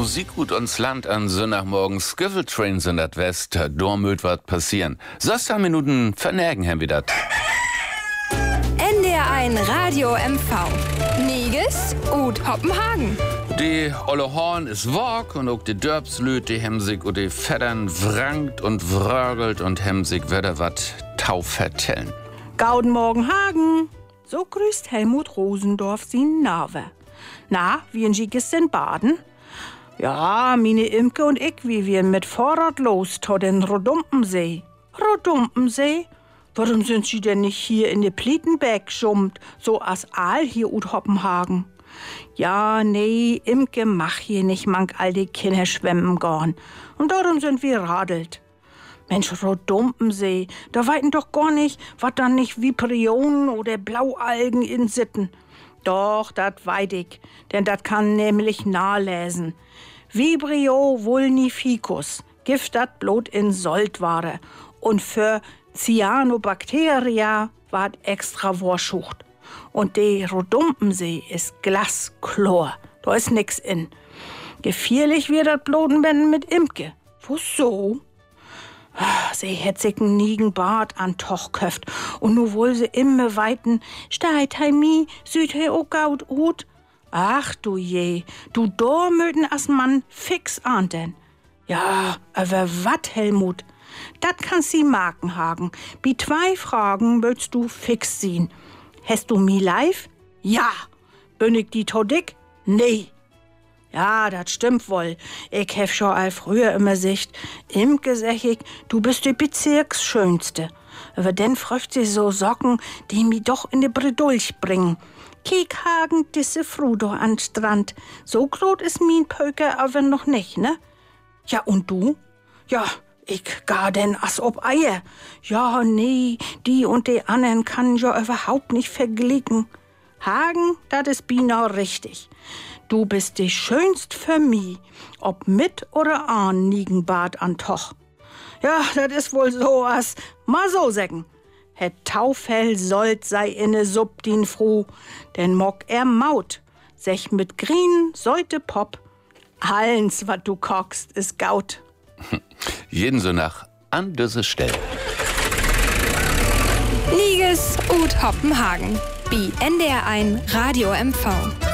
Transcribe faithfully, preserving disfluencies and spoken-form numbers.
Musik gut uns Land an Sonntagmorgen Skiffle-Train sind das West, da möt wat passieren. sechzehn Minuten vernägen haben wir dat. N D R eins Radio M V. Niges und Hoppenhagen. Die olle Horn ist wog und auch die Dörbslüt, die Hemsig und die Feddern wrangt und wrögelt und Hemsig würde wat tau vertellen. Gauden Morgen Hagen. So grüßt Helmut Rosendorf sin Nave. Na, wie in Giges in Baden? Ja, meine Imke und ich, wie wir mit Vorrat los to den Rodumpensee. Rodumpensee? Warum sind sie denn nicht hier in de Plietenberg schummt, so as Aal hier ut Hoppenhagen? Ja, nee, Imke mach hier nicht mank all die Kinder schwemmen gorn. Und darum sind wir radelt. Mensch, Rodumpensee, da weiten doch gar nicht, wat dann nicht Vibrionen oder Blaualgen in Sitten. Doch, dat weit ich, denn dat kann nämlich nahläsen. Vibrio vulnificus, Gift dat Blut in Soldware. Und für Cyanobacteria ward extra Worschucht. Und de Rodumpensee ist Glaschlor, da ist nix in. Gefährlich wird dat Blodenbänden mit Imke. Wo so? Sie hätt sich n nigen Bart an Toch köft und nu wohl sie immer weiten steit hei mi, süd hei o gaut ut. Ach du je, du do möten as Mann fix ahnden. Ja, aber wat, Helmut? Dat kannst sie Marken hagen. Bi zwei Fragen willst du fix sehen. Hast du mi live? Ja. Bin ich die to dick? Nee. Ja, dat stimmt wohl. Ich hef schon all früher immer sicht. Imke sag ich, du bist die Bezirksschönste. Aber denn fröcht sie so Socken, die mi doch in de Bredulch bringen. Kiek hagen disse Frudo an Strand. So grot is min Pöker aber noch nicht, ne? Ja, und du? Ja, ich gar denn as ob Eier. Ja, nee, die und die anderen kann ja überhaupt nicht verglichen. Hagen, dat is bina richtig. Du bist die schönst für mi, ob mit oder an Niegenbart an Toch. Ja, dat is wohl so as, mal so sägen. Het Taufell sollt sei inne Subdin froh, denn mock er maut, sech mit Grien sollte Pop. Allens, wat du kockst, is gaut. Jeden so nach an diese Stelle. Niges und Hoppenhagen. Bi N D R eins Radio M V.